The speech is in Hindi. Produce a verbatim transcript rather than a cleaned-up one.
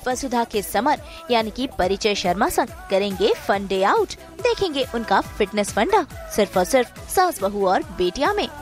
वसुधा के समर यानी कि परिचय शर्मा संग करेंगे फन डे आउट। देखेंगे उनका फिटनेस फंडा सिर्फ और सिर्फ सास बहू और बेटिया में।